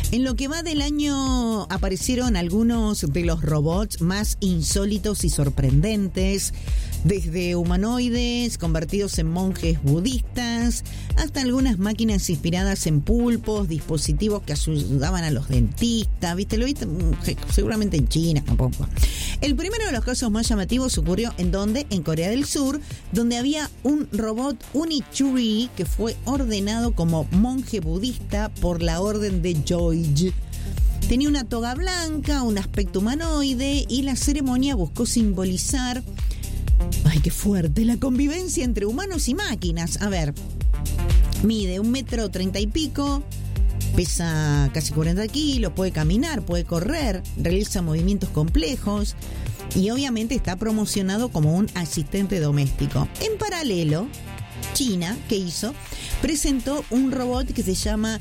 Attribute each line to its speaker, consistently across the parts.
Speaker 1: En lo que va del año aparecieron algunos de los robots más insólitos y sorprendentes, desde humanoides convertidos en monjes budistas, hasta algunas máquinas inspiradas en pulpos, dispositivos que ayudaban a los dentistas, ¿viste? Lo viste seguramente en China, tampoco. El primero de los casos más llamativos ocurrió en Corea del Sur, donde había un robot Unichuri que fue ordenado como monje budista por la orden de Joy. Tenía una toga blanca, un aspecto humanoide y la ceremonia buscó simbolizar, ¡ay, qué fuerte!, la convivencia entre humanos y máquinas. A ver, mide 1,30 m y pico, pesa casi 40 kilos, puede caminar, puede correr, realiza movimientos complejos y obviamente está promocionado como un asistente doméstico. En paralelo, China, ¿qué hizo? Presentó un robot que se llama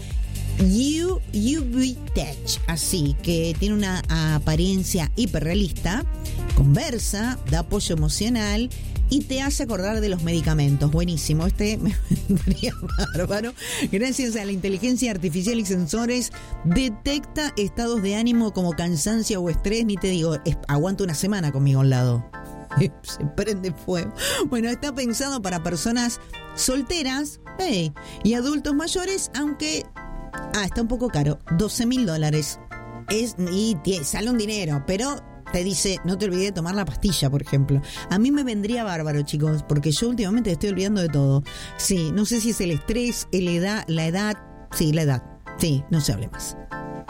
Speaker 1: UV-Tech, así que tiene una apariencia hiperrealista, conversa, da apoyo emocional y te hace acordar de los medicamentos. Buenísimo, me vendría bárbaro. Gracias a la inteligencia artificial y sensores, detecta estados de ánimo como cansancio o estrés. Ni te digo, aguanta una semana conmigo al lado. Se prende fuego. Bueno, está pensado para personas solteras y adultos mayores, aunque está un poco caro, $12,000. Sale un dinero, pero te dice, no te olvides de tomar la pastilla, por ejemplo. A mí me vendría bárbaro, chicos, porque yo últimamente estoy olvidando de todo. Sí, no sé si es el estrés, la edad. Sí, la edad. Sí, no se hable más.